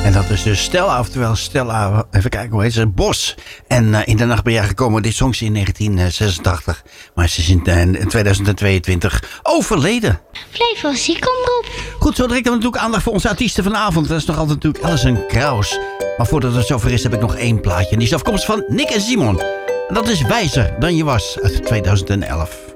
En dat is dus Stella, oftewel Stella, even kijken hoe heet ze, Bos. En in de nacht ben jij gekomen, dit zong ze in 1986. Maar ze is in 2022 overleden. Flevo ziekomroep. Goed, zo direct hebben we natuurlijk aandacht voor onze artiesten vanavond. Dat is nog altijd natuurlijk Alison Krauss. Maar voordat het zover is, heb ik nog één plaatje. En die is afkomstig van Nick en Simon. En dat is Wijzer dan je was uit 2011.